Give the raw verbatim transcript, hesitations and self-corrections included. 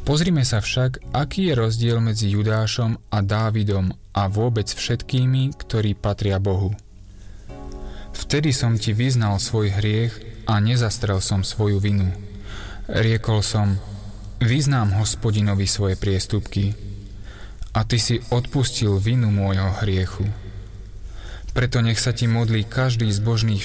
Pozrime sa však, aký je rozdiel medzi Judášom a Dávidom a vôbec všetkými, ktorí patria Bohu. Vtedy som ti vyznal svoj hriech a nezastrel som svoju vinu. Riekol som, vyznám Hospodinovi svoje priestupky a ty si odpustil vinu môjho hriechu. Preto nech sa ti modlí každý zbožný v